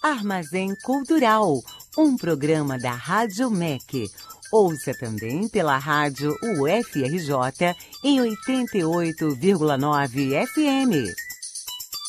Armazém Cultural, um programa da Rádio MEC. Ouça também pela rádio UFRJ em 88,9 FM.